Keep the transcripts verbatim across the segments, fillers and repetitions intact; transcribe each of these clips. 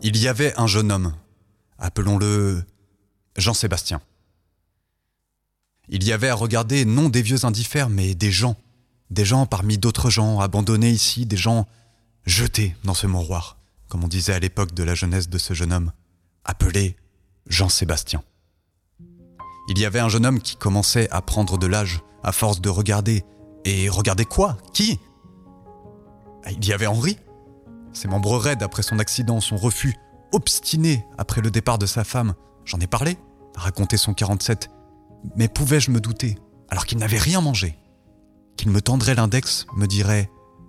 Il y avait un jeune homme, appelons-le Jean-Sébastien. Il y avait à regarder non des vieux indifférents, mais des gens, des gens parmi d'autres gens, abandonnés ici, des gens jetés dans ce mouroir, comme on disait à l'époque de la jeunesse de ce jeune homme, appelé Jean-Sébastien. Il y avait un jeune homme qui commençait à prendre de l'âge, à force de regarder. Et regarder quoi ? Qui ? Il y avait Henri. Ses membres raides après son accident, son refus obstiné après le départ de sa femme. J'en ai parlé, raconté son quarante-sept. Mais pouvais-je me douter, alors qu'il n'avait rien mangé, qu'il me tendrait l'index, me dirait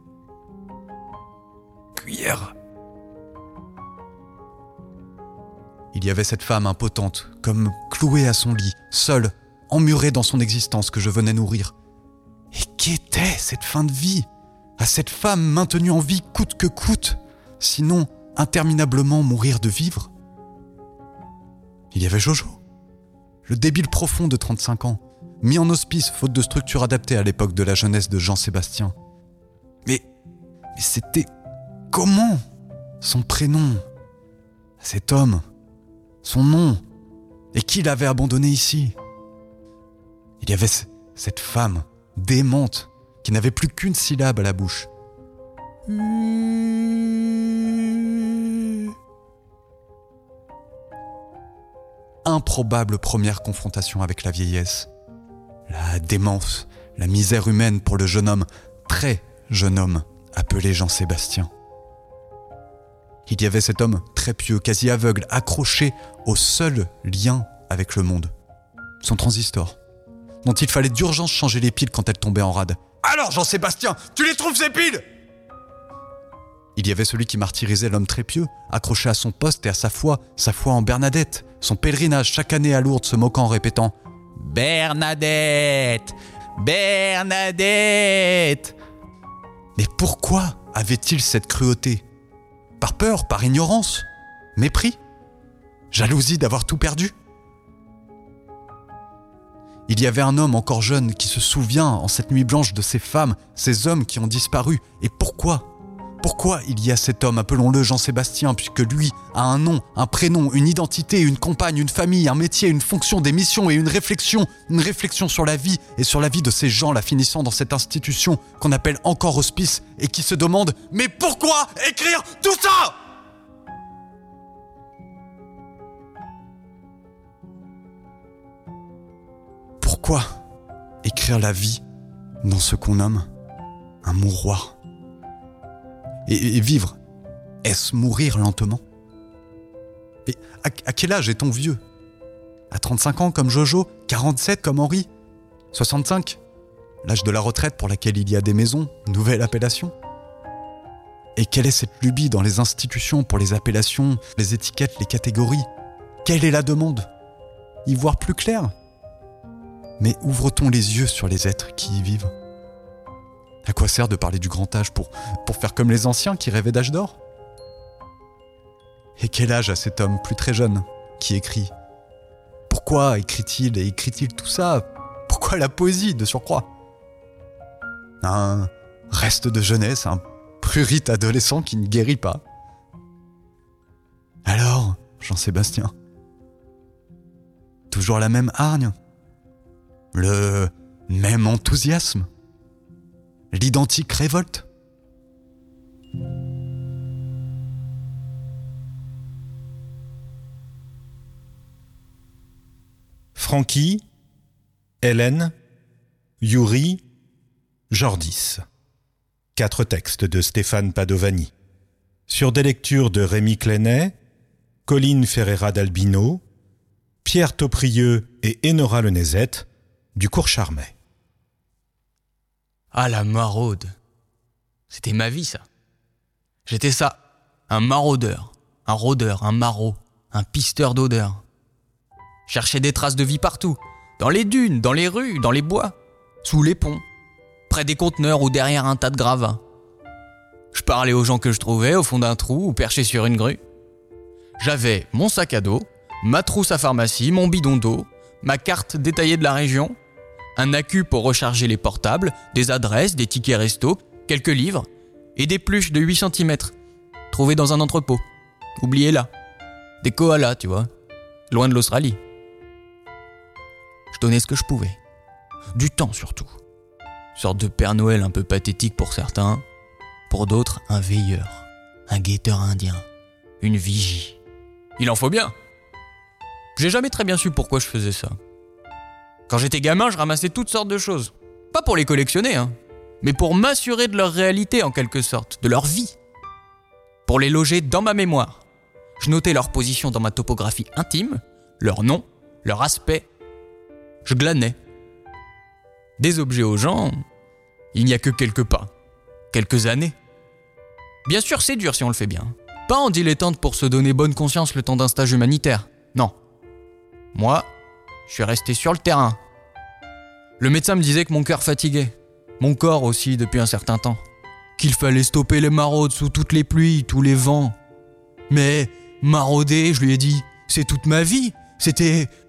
« Cuillère ». Il y avait cette femme impotente, comme clouée à son lit, seule, emmurée dans son existence que je venais nourrir. Et qu'était cette fin de vie ? À cette femme maintenue en vie coûte que coûte, sinon interminablement mourir de vivre. Il y avait Jojo, le débile profond de trente-cinq ans, mis en hospice faute de structure adaptée à l'époque de la jeunesse de Jean-Sébastien. Mais, mais c'était comment ? Son prénom, cet homme, son nom, et qui l'avait abandonné ici ? Il y avait c- cette femme démente qui n'avait plus qu'une syllabe à la bouche. Improbable première confrontation avec la vieillesse. La démence, la misère humaine pour le jeune homme, très jeune homme, appelé Jean-Sébastien. Il y avait cet homme très pieux, quasi aveugle, accroché au seul lien avec le monde. Son transistor, dont il fallait d'urgence changer les piles quand elles tombaient en rade. « Alors, Jean-Sébastien, tu les trouves ces piles ?» Il y avait celui qui martyrisait l'homme très pieux, accroché à son poste et à sa foi, sa foi en Bernadette, son pèlerinage chaque année à Lourdes se moquant en répétant « Bernadette, Bernadette !» Mais pourquoi avait-il cette cruauté ? Par peur, par ignorance, mépris, jalousie d'avoir tout perdu ? Il y avait un homme encore jeune qui se souvient en cette nuit blanche de ces femmes, ces hommes qui ont disparu. Et pourquoi ? Pourquoi il y a cet homme, appelons-le Jean-Sébastien, puisque lui a un nom, un prénom, une identité, une compagne, une famille, un métier, une fonction, des missions et une réflexion, une réflexion sur la vie et sur la vie de ces gens là finissant dans cette institution qu'on appelle encore hospice et qui se demandent « Mais pourquoi écrire tout ça ?» Pourquoi écrire la vie dans ce qu'on nomme un mouroir ? Et, et vivre, est-ce mourir lentement ? Et à, à quel âge est-on vieux ? À trente-cinq ans comme Jojo, quarante-sept comme Henri, soixante-cinq, l'âge de la retraite pour laquelle il y a des maisons, nouvelle appellation ? Et quelle est cette lubie dans les institutions pour les appellations, les étiquettes, les catégories ? Quelle est la demande ? Y voir plus clair ? Mais ouvre-t-on les yeux sur les êtres qui y vivent ? À quoi sert de parler du grand âge pour, pour faire comme les anciens qui rêvaient d'âge d'or ? Et quel âge a cet homme plus très jeune qui écrit ? Pourquoi écrit-il et écrit-il tout ça ? Pourquoi la poésie de surcroît ? Un reste de jeunesse, un prurite adolescent qui ne guérit pas. Alors, Jean-Sébastien, toujours la même hargne ? Le même enthousiasme ? L'identique révolte ? Francky, Hélène, Yuri, Jordis. Quatre textes de Stéphane Padovani. Sur des lectures de Rémi Clenay, Colline Ferreira d'Albino, Pierre Tauprieux et Enora Lenezette, du Cours Charmet. Ah, la maraude. C'était ma vie, ça. J'étais ça, un maraudeur, un rôdeur, un maraud, un pisteur d'odeur. Cherchais des traces de vie partout, dans les dunes, dans les rues, dans les bois, sous les ponts, près des conteneurs ou derrière un tas de gravats. Je parlais aux gens que je trouvais au fond d'un trou ou perchés sur une grue. J'avais mon sac à dos, ma trousse à pharmacie, mon bidon d'eau, ma carte détaillée de la région, un accu pour recharger les portables, des adresses, des tickets resto, quelques livres et des pluches de huit centimètres trouvées dans un entrepôt. oubliez-la. Des koalas, tu vois, loin de l'Australie. Je donnais ce que je pouvais. Du temps surtout. Une sorte de Père Noël un peu pathétique pour certains, pour d'autres un veilleur, un guetteur indien, une vigie. Il en faut bien. J'ai jamais très bien su pourquoi je faisais ça. Quand j'étais gamin, je ramassais toutes sortes de choses. Pas pour les collectionner, hein, mais pour m'assurer de leur réalité en quelque sorte, de leur vie. Pour les loger dans ma mémoire. Je notais leur position dans ma topographie intime, leur nom, leur aspect. Je glanais. Des objets aux gens, il n'y a que quelques pas, quelques années. Bien sûr, c'est dur si on le fait bien. Pas en dilettante pour se donner bonne conscience le temps d'un stage humanitaire. Non. Moi, je suis resté sur le terrain. Le médecin me disait que mon cœur fatiguait. Mon corps aussi depuis un certain temps. Qu'il fallait stopper les maraudes sous toutes les pluies, tous les vents. Mais marauder, je lui ai dit, c'est toute ma vie. C'était